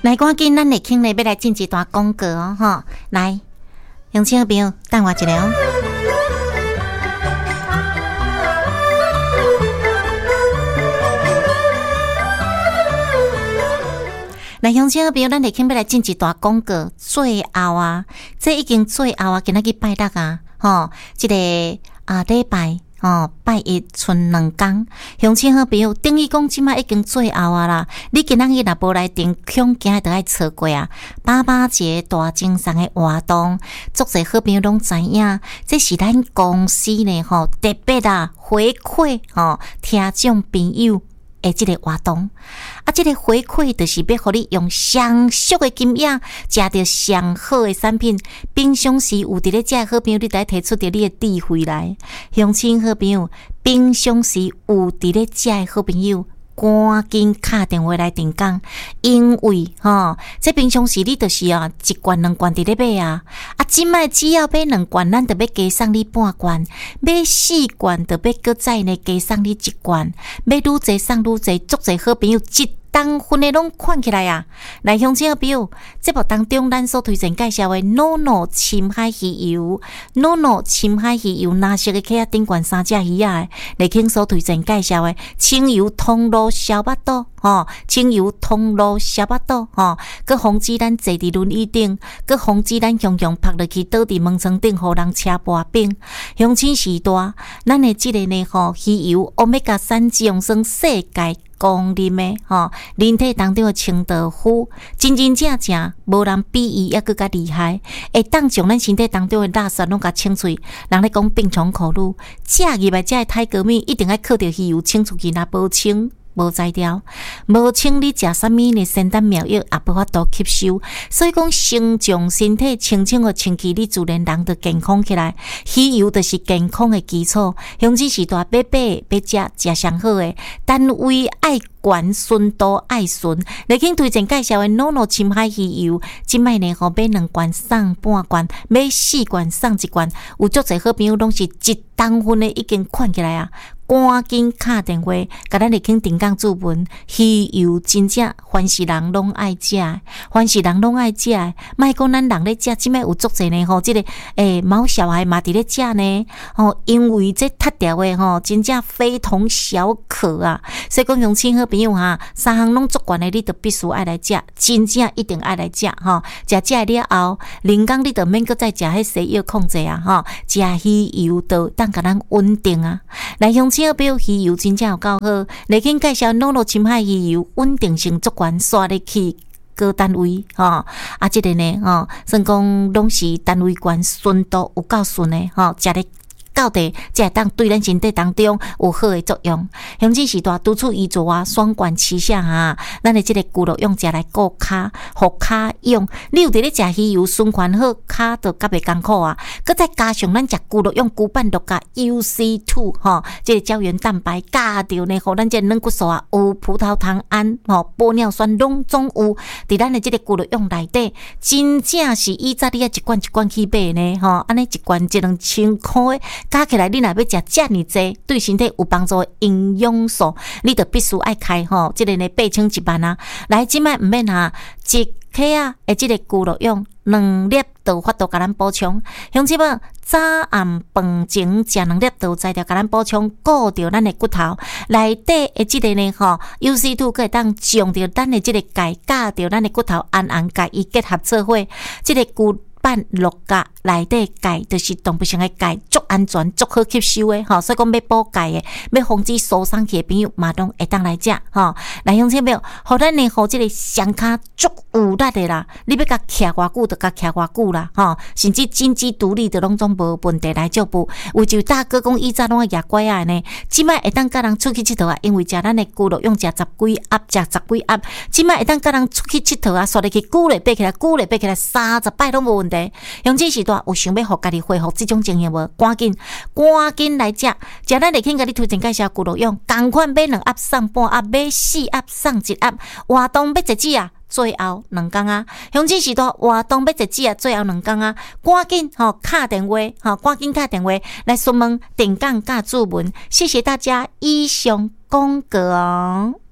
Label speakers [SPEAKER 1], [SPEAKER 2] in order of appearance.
[SPEAKER 1] 来，赶紧，咱嚟傾咧，要來進一段廣告哦，吼！來，鄉親好朋友，等我一下哦。來，鄉親好朋友，咱嚟傾要來進一段廣告，最後啊，這已經最後啊，今仔日拜六啊，吼，這個禮拜。拜一剩2天，鄉親好朋友，等於講即擺已經最後啊啦！你今仔日若無來訂，恐驚就愛錯過啊！爸爸節大精神的活動，足儕好朋友攏知影，這是咱公司呢吼特別啊回饋聽眾朋友的這個活動。啊，這個回饋就是要互你用上俗的金額，食到上好的產品。平常時有佇咧食的好朋友，你得提出着你的智慧來。鄉親好朋友，平常時有佇咧食的好朋友，趕緊打電話來訂講，因為這平常時你就是一罐2罐佇咧買啊，今擺只要買2罐，咱就要加送你半罐；買4罐，就要擱再呢加送你1罐。買愈濟送愈濟，足濟好朋友一當份的攏看起來啊！來，鄉親好朋友，節目當中咱所推薦介紹的NONO深海魚油，NONO深海魚油藍色的殼仔頂懸3隻魚啊！來傾所推薦介紹的清油通路小巴肚，清油通路小巴肚，佮防止咱坐佇輪椅頂，佮防止咱雄雄趴落去倒佇門床頂，互人車跋冰。鄉親時代，咱的這個呢魚油歐米伽3脂溶酸世界公認的人體當中的清道夫，真真正正無人比伊還佫較厲害，會當將咱身體當中的垃圾攏甲清除。人咧講病從口入，食入來食的泰國麵一定要靠着魚油清出去，若無清無才調，無清你食啥物呢？仙丹妙藥也無法度吸收。所以講，先將身體清清個清氣，你自然人就健康起來。魚油就是健康的基礎。鄉親時代要買要食上好的，單位愛懸純度愛純。來傾推薦介紹的NONO深海魚油，即賣呢買2罐送半罐，買4罐送1罐。有足儕好朋友攏是一當份的已經看起來啊！趕緊打電話，甲咱嚟傾訂講注文，魚油真正凡是人攏愛食，凡是人攏愛食。莫講咱人咧食，即擺有足濟呢吼，即個毛小孩嘛佇咧食呢，因為這脫掉的真正非同小可啊！所以講鄉親好朋友3項攏足懸的，你就必須愛來食，真正一定愛來食吼。食了後，臨工你就免擱再食迄西藥控制啊！食魚油就當甲咱穩定啊！來鄉親好朋友，魚油真正有夠好，來傾介紹NONO深海魚油，穩定性足懸，刷入去高單位這個呢算講攏是單位懸，純度有夠純的食咧到底才會當對咱身體當中有好的作用。鄉親時代督促伊做雙管齊下咱的這個骨肉用食來顧骹，互骹用。你有佇咧食魚油循環好，骹就較袂艱苦啊。佮再加上咱食骨肉用骨板六加 UC2 這個膠原蛋白加着呢，互咱這軟骨素有葡萄糖胺玻尿酸攏總有佇咱的這個骨肉用內底，真正是以早你一罐一罐去買呢安尼一罐1-2千塊。加起來，你若要食遮爾濟，對身體有幫助的營養素，你就必須愛開這個呢8千1萬啊！來，即擺毋免一克啊，這個骨肉用2粒就法度甲咱補充。鄉親們，早暗飯前食2粒就才調甲咱補充，顧着咱的骨頭內底的這個呢UC2 可以當將着咱的這個鈣，加着咱的骨頭安鈣伊結合做伙，這個骨板六甲內底鈣就是動物性的鈣，足安全足好吸收的所以講要補鈣的，要防止受傷去的朋友嘛攏會當來食來鄉親朋友，互咱呢互這個雙腳足有力的啦，你要甲徛偌久就甲徛偌久啦甚至經濟獨立就攏總無問題來照顧。有就大哥講以前攏會牙乖啊呢，即擺會當甲人出去佚佗啊，因為食咱的骨肉用食10幾盒，食10幾盒，即擺會當甲人出去佚佗啊，刷入去久咧爬起來30擺攏無問題。鄉親時代有想要互家己恢復這種情形無？趕緊來食咱來傾甲你推薦介紹骨肉用，同款買2盒送半盒，買4盒送1盒。活動要截止啊，最後2天啊！鄉親時代活動要截止啊，最後2天啊！趕緊打電話趕緊打電話來詢問訂講甲注文。謝謝大家，以上廣告。